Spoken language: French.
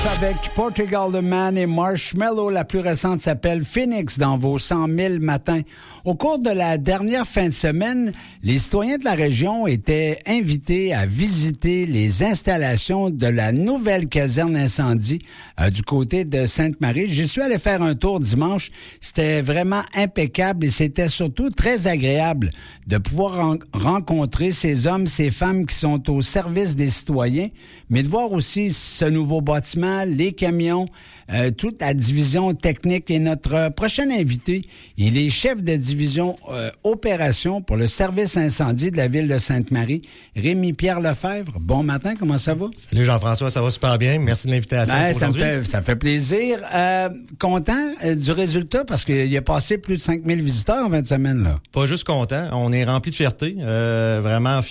avec Portugal The Man et Marshmello. La plus récente s'appelle Phoenix dans vos 100 000 matins. Au cours de la dernière fin de semaine, les citoyens de la région étaient invités à visiter les installations de la nouvelle caserne incendie du côté de Sainte-Marie. J'y suis allé faire un tour dimanche. C'était vraiment impeccable et c'était surtout très agréable de pouvoir rencontrer ces hommes, ces femmes qui sont au service des citoyens, mais de voir aussi ce nouveau bâtiment, les camions, toute la division technique. Et notre prochain invité, il est chef de division opération pour le service incendie de la ville de Sainte-Marie, Rémi-Pierre Lefebvre. Bon matin, comment ça va? Salut Jean-François, ça va super bien. Merci de l'invitation pour aujourd'hui. Ça me fait plaisir. Content du résultat parce qu'il a passé plus de 5000 visiteurs en fin de semaine, là. Pas juste content, on est rempli de fierté. Vraiment